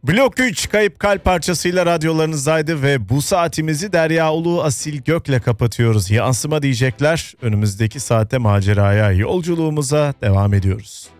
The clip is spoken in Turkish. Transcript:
Blok 3 Kayıp Kalp parçasıyla radyolarınızdaydı ve bu saatimizi Derya Ulu Asil Gök'le kapatıyoruz. Yansıma diyecekler. Önümüzdeki saate maceraya, yolculuğumuza devam ediyoruz.